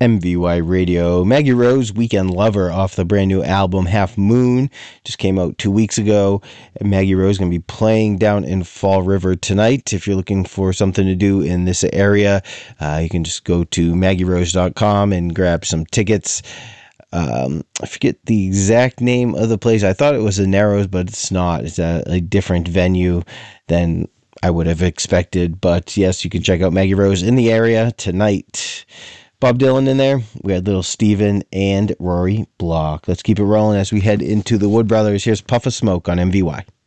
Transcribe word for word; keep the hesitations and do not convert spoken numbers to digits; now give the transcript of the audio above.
M V Y Radio. Maggie Rose, Weekend Lover, off the brand new album Half Moon, just came out two weeks ago. Maggie Rose is going to be playing down in Fall River tonight. If you're looking for something to do in this area, uh, you can just go to maggie rose dot com and grab some tickets. Um, I forget the exact name of the place. I thought it was the Narrows, but it's not. It's a, a different venue than I would have expected. But yes, you can check out Maggie Rose in the area tonight. Bob Dylan in there. We had Little Steven and Rory Block. Let's keep it rolling as we head into the Wood Brothers. Here's Puff of Smoke on M V Y.